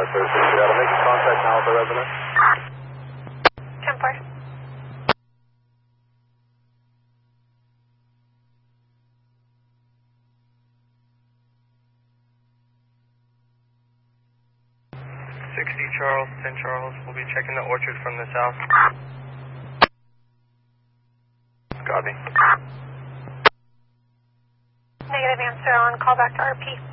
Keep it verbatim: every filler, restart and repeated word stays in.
Seattle, making contact now with the resident. ten four. sixty Charles, ten Charles. We'll be checking the orchard from the south. Copy. Negative answer on call back to R P.